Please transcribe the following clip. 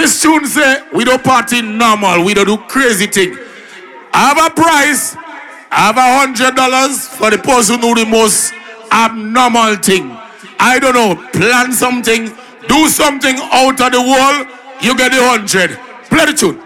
This tune say, we don't party normal, we don't do crazy thing. I have a price, I have $100 for the person who do the most abnormal thing. I don't know, plan something, do something out of the wall, you get the 100. Play the tune.